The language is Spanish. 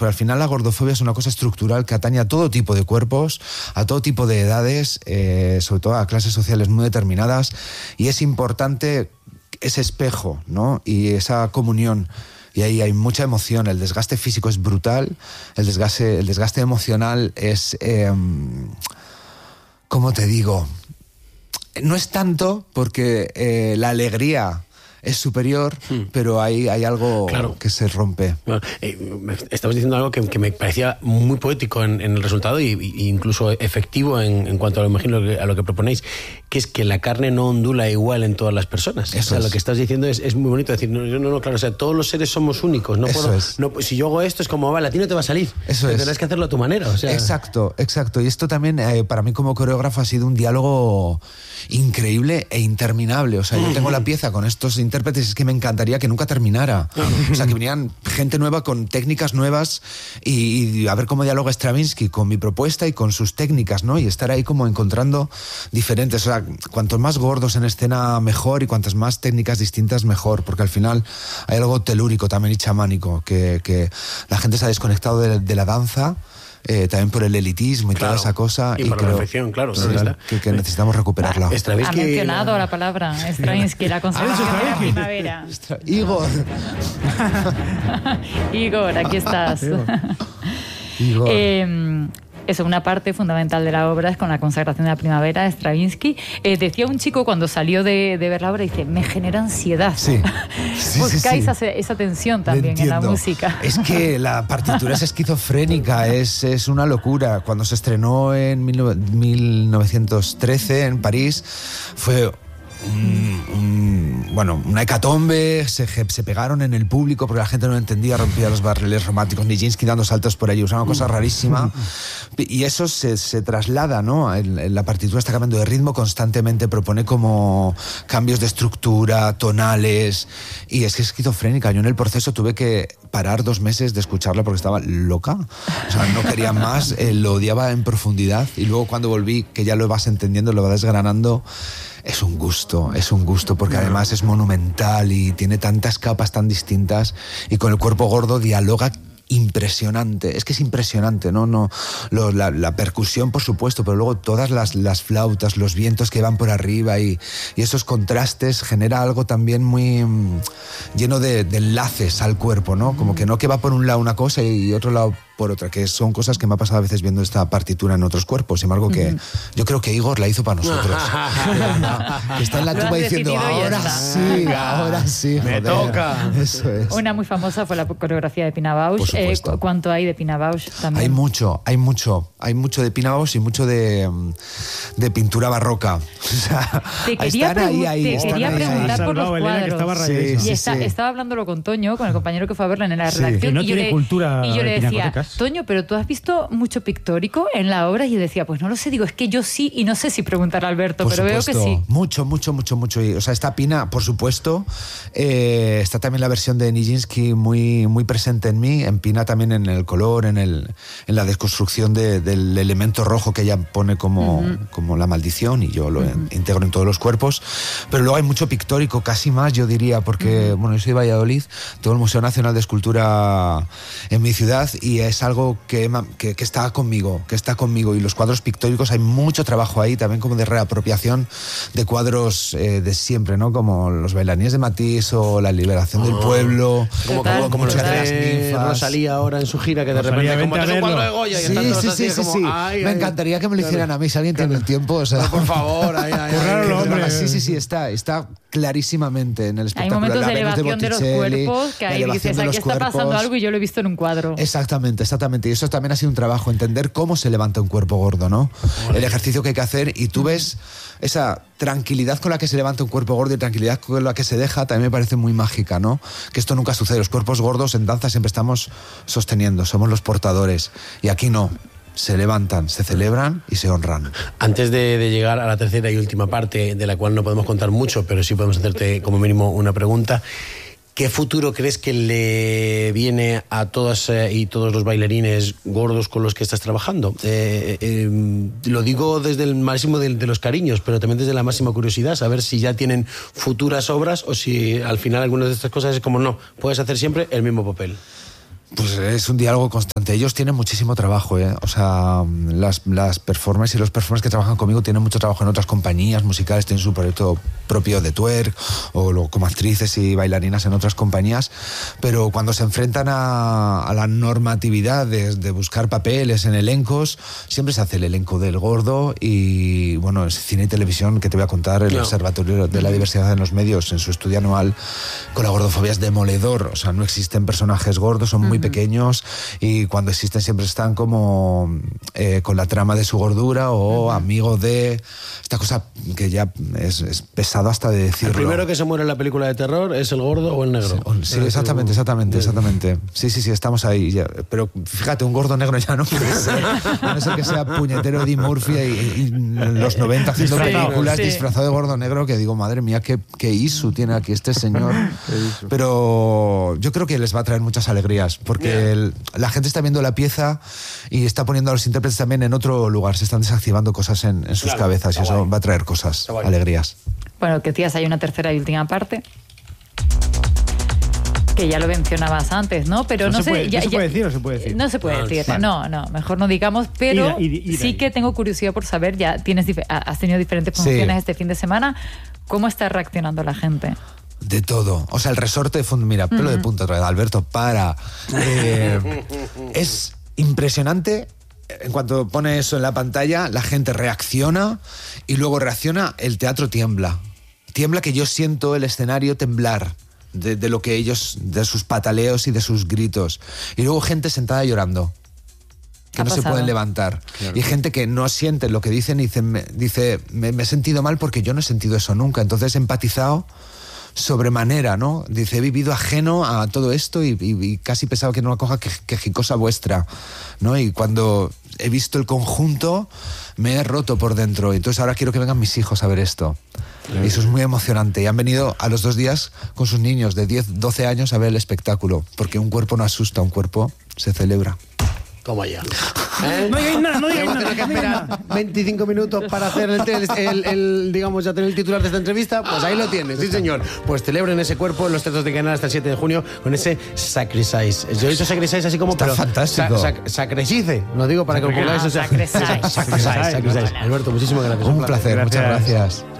pero al final la gordofobia es una cosa estructural que atañe a todo tipo de cuerpos, a todo tipo de edades, sobre todo a clases sociales muy determinadas, y es importante ese espejo, ¿no? Y esa comunión. Y ahí hay mucha emoción, el desgaste físico es brutal, el desgaste emocional es, ¿cómo te digo? No es tanto porque la alegría es superior, pero hay algo que se rompe. Bueno, estabas diciendo algo que me parecía muy poético en el resultado y incluso efectivo en cuanto a lo que proponéis, que es que la carne no ondula igual en todas las personas. Eso lo que estás diciendo es muy bonito. Decir, no, claro, o sea, todos los seres somos únicos. No puedo, si yo hago esto es como, vale, a ti no te va a salir. Tendrás que hacerlo a tu manera. O sea. Exacto. Y esto también, para mí como coreógrafo, ha sido un diálogo increíble e interminable. O sea, yo tengo la pieza con estos intérpretes, es que me encantaría que nunca terminara. O sea, que vinieran gente nueva con técnicas nuevas y a ver cómo dialoga Stravinsky con mi propuesta y con sus técnicas, ¿no? Y estar ahí como encontrando diferentes. O sea, cuantos más gordos en escena, mejor, y cuantas más técnicas distintas, mejor, porque al final hay algo telúrico también y chamánico, que la gente se ha desconectado de la danza, también por el elitismo y toda esa cosa, y por la perfección, claro, que necesitamos recuperarla. Ha mencionado la palabra Stravinsky, la consagración de la primavera. Igor. Igor, aquí estás. Igor. Eso, una parte fundamental de la obra es con la consagración de la primavera de Stravinsky. Decía un chico cuando salió de ver la obra, dice, me genera ansiedad. Sí. Buscáis esa tensión también en la música. Es que la partitura es esquizofrénica, es una locura. Cuando se estrenó en 1913 en París, fue una hecatombe, se pegaron en el público porque la gente no entendía, rompía los barriles románticos, Nijinsky dando saltos por allí, una cosa rarísima, y eso se traslada, ¿no? La partitura está cambiando de ritmo constantemente, propone como cambios de estructura, tonales, y es que es esquizofrénica. Yo en el proceso tuve que parar 2 meses de escucharla porque estaba loca, o sea, no quería más, lo odiaba en profundidad, y luego cuando volví, que ya lo vas entendiendo, lo vas desgranando, es un gusto, porque además es monumental y tiene tantas capas tan distintas, y con el cuerpo gordo dialoga impresionante. Es que es impresionante, ¿no? La percusión, por supuesto, pero luego todas las flautas, los vientos que van por arriba y esos contrastes genera algo también muy lleno de enlaces al cuerpo, ¿no? Como que no que va por un lado una cosa y otro lado por otra, que son cosas que me ha pasado a veces viendo esta partitura en otros cuerpos. Sin embargo, que yo creo que Igor la hizo para nosotros. Que está en la tumba diciendo, ahora sí, me toca. Eso es. Una muy famosa fue la coreografía de Pina Bausch. ¿Cuánto hay de Pina Bausch también? Hay mucho de Pina Bausch y mucho de pintura barroca. O sea, te quería preguntar por los cuadros. Estaba hablándolo con Toño, con el compañero que fue a verla en la redacción. Que no tiene cultura. Y yo le decía, Toño, pero tú has visto mucho pictórico en la obra, y yo decía, pues no lo sé, digo, es que yo sí, y no sé si preguntar a Alberto, pero veo que sí. Mucho. O sea, está Pina, por supuesto, está también la versión de Nijinsky muy, muy presente en mí, en Pina también en el color, en la desconstrucción del elemento rojo que ella pone como la maldición, y yo lo integro en todos los cuerpos, pero luego hay mucho pictórico, casi más yo diría, porque yo soy de Valladolid, todo el Museo Nacional de Escultura en mi ciudad, y es algo que está conmigo, y los cuadros pictóricos, hay mucho trabajo ahí también como de reapropiación de cuadros de siempre, ¿no? Como los bailarines de Matisse o la liberación del pueblo, como los que hace Rosalía ahora en su gira, que de repente como es un cuadro de Goya y están todos así como, me encantaría que me lo hicieran a mí, si alguien tiene el tiempo, o sea, por favor, sí, está clarísimamente en el espectáculo. Hay momentos de elevación de los cuerpos que ahí dices, aquí está pasando algo y yo lo he visto en un cuadro. Exactamente. Y eso también ha sido un trabajo, entender cómo se levanta un cuerpo gordo, ¿no? El ejercicio que hay que hacer, y tú ves esa tranquilidad con la que se levanta un cuerpo gordo y tranquilidad con la que se deja, también me parece muy mágica, ¿no? Que esto nunca sucede. Los cuerpos gordos en danza siempre estamos sosteniendo, somos los portadores, y aquí no. Se levantan, se celebran y se honran. Antes de llegar a la tercera y última parte, de la cual no podemos contar mucho, pero sí podemos hacerte como mínimo una pregunta. ¿Qué futuro crees que le viene a todas y todos los bailarines gordos con los que estás trabajando? Lo digo desde el máximo de los cariños, pero también desde la máxima curiosidad, saber si ya tienen futuras obras o si al final algunas de estas cosas es como, no, puedes hacer siempre el mismo papel. Pues es un diálogo constante ante ellos tienen muchísimo trabajo, ¿eh? O sea, las performers y los performers que trabajan conmigo tienen mucho trabajo en otras compañías musicales, tienen su proyecto propio de twerk o como actrices y bailarinas en otras compañías, pero cuando se enfrentan a la normatividad de buscar papeles en elencos, siempre se hace el elenco del gordo y, bueno, es cine y televisión que te voy a contar, el Observatorio de la Diversidad en los Medios, en su estudio anual con la gordofobia es demoledor, o sea, no existen personajes gordos, son muy pequeños y cuando existen siempre están como con la trama de su gordura o amigo de esta cosa que ya es pesado hasta de decirlo. ¿El primero que se muere en la película de terror es el gordo o el negro? Sí, exactamente. Sí, estamos ahí ya. Pero fíjate, un gordo negro ya no puede ser, a no ser que sea puñetero Eddie Murphy y en los 90 haciendo películas disfrazado de gordo negro, que digo, madre mía, qué isu tiene aquí este señor. Pero yo creo que les va a traer muchas alegrías, porque la gente está viendo la pieza y está poniendo a los intérpretes también en otro lugar, se están desactivando cosas en sus cabezas y eso va a traer cosas, alegrías. Bueno, que decías, hay una tercera y última parte, que ya lo mencionabas antes, ¿no? Pero no sé... ¿No se puede decir o se puede decir? No se puede decir, vale. No, mejor no digamos, pero sí que tengo curiosidad por saber, ya has tenido diferentes funciones este fin de semana, ¿cómo está reaccionando la gente? De todo. O sea, el resorte, mira, pelo de punta otra vez. Alberto, para. Es impresionante. En cuanto pone eso en la pantalla, la gente reacciona y luego reacciona, el teatro tiembla. Tiembla, que yo siento el escenario temblar de lo que ellos, de sus pataleos y de sus gritos. Y luego gente sentada llorando, que no se pueden levantar. Claro. Y gente que no siente lo que dicen y dice, me he sentido mal porque yo no he sentido eso nunca. Entonces he empatizado sobremanera, ¿no? Dice, he vivido ajeno a todo esto y casi pensaba que era una cosa quejicosa vuestra, ¿no? Y cuando he visto el conjunto me he roto por dentro. Entonces ahora quiero que vengan mis hijos a ver esto. Y eso es muy emocionante. Y han venido a los 2 días con sus niños de 10, 12 años a ver el espectáculo, porque un cuerpo no asusta, un cuerpo se celebra. Toma ya. No digáis nada, no digáis nada. Tener que esperar 25 minutos para hacer digamos, ya tener el titular de esta entrevista, pues ahí lo tienes, sí señor. Pues celebren ese cuerpo en los teatros de Canal hasta el 7 de junio con ese Sacrifice. Yo he dicho Sacrifice así como... Está pero fantástico. Sacrifice, no digo para que os pongáis... Sacrifice. Alberto, muchísimas gracias. Un placer, muchas gracias.